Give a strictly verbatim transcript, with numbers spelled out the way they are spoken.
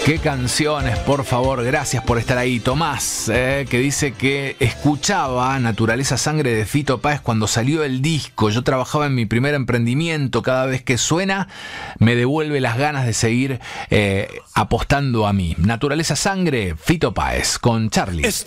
Qué canciones, por favor, gracias por estar ahí. Tomás, eh, que dice que escuchaba Naturaleza Sangre de Fito Páez cuando salió el disco. Yo trabajaba en mi primer emprendimiento. Cada vez que suena me devuelve las ganas de seguir eh, apostando a mí. Naturaleza Sangre, Fito Páez, con Charlie.